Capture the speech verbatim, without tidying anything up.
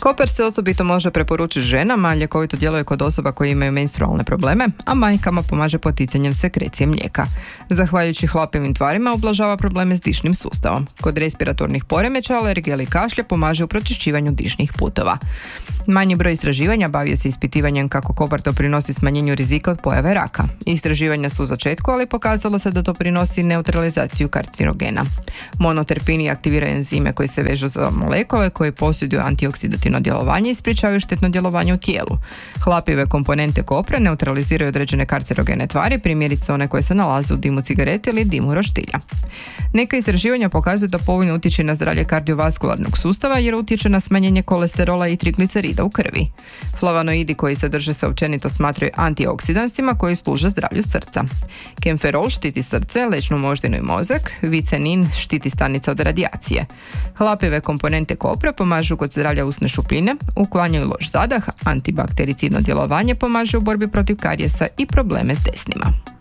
Koper se osobito može preporučiti ženama, ljekovito djeluje kod osoba koje imaju menstrualne probleme, a majkama pomaže poticanjem sekrecije mlijeka. Zahvaljujući hlapivim tvarima ublažava probleme s dišnim sustavom. Kod respiratornih poremećaja, alergije ili kašlja pomaže u pročišćivanju dišnih putova. Manji broj istraživanja bavio se ispitivanjem kako koper doprinosi smanjenju rizika od pojave raka. Istraživanja su u začetku, ali pokazalo se da doprinosi neutralizaciju karcinogena. Monoterpini aktiviraju enzime koji se vežu za molekule koje posjeduju antioksidativno djelovanje i sprječavaju štetno djelovanje u tijelu. Hlapive komponente kopra neutraliziraju određene karcinogene tvari, primjerice one koje se nalaze u dimu cigarete ili dimu roštilja. Neka istraživanja pokazuju da povoljno utječe na zdravlje kardiovaskularnog sustava jer utječe na smanjenje kolesterola i triglicerida u krvi. Flavonoidi koji sadrže se općenito smatraju antioksidansima koji služe zdravlju srca. Kemferol štiti srce, lećnu moždinu i mozak, vicenin štiti stanica od radijacije. Hlapive komponente kopra pomažu kod zdravlja usne šupljine, uklanjaju loš zadah, antibaktericidno djelovanje pomaže u borbi protiv karijesa i probleme s desnima.